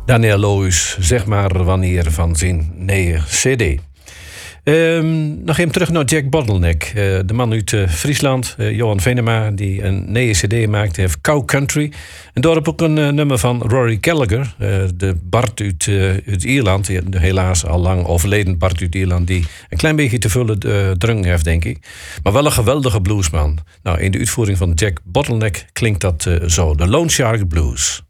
Daniel Loos, zeg maar wanneer van zijn nieuwe cd. Nog even terug naar Jack Bottleneck. De man uit Friesland, Johan Venema, die een nieuwe cd maakte, heeft Cow Country. En daarop ook een nummer van Rory Gallagher, de Bart uit Ierland. Helaas al lang overleden Bart uit Ierland, die een klein beetje te vullen drang heeft, denk ik. Maar wel een geweldige bluesman. Nou, in de uitvoering van Jack Bottleneck klinkt dat zo. De Lone Shark Blues.